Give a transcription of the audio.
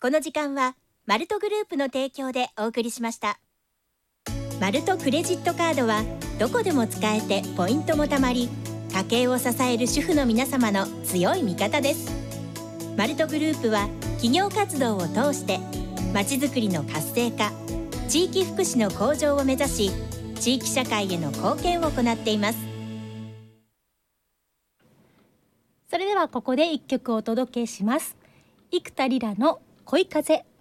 この時間はマルトグループの提供でお送りしました。マルトクレジットカードはどこでも使えてポイントもたまり、家計を支える主婦の皆様の強い味方です。マルトグループは企業活動を通してまちづくりの活性化、地域福祉の向上を目指し、地域社会への貢献を行っています。 それではここで一曲お届けします。生田リラの恋風。